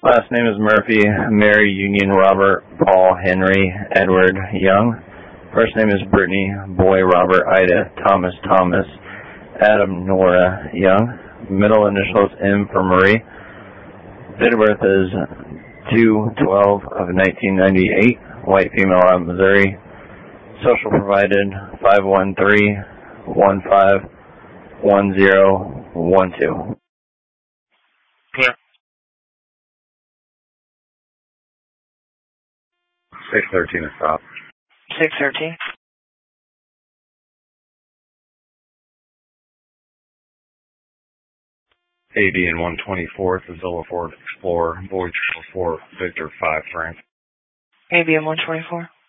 Last name is Murphy, Mary, Union, Robert, Paul, Henry, Edward, Young. First name is Brittany, Boy, Robert, Ida, Thomas, Thomas, Adam, Nora, Young. Middle initials M for Marie. Date of birth is 2/12 of 1998. White female out of Missouri. Social provided 513-151012. Clear. 613 is stop. 613. AD and 124th, Zilla Ford Explorer, Boy 4, Victor 5, France. ABM 124.